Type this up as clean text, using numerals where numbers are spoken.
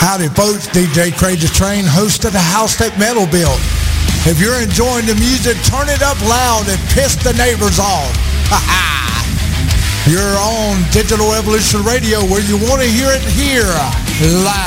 Howdy, folks. DJ Crazy Train, host of the House That Metal Built. If you're enjoying the music, turn it up loud and piss the neighbors off. You're on Digital Evolution Radio, where you want to hear it here, live.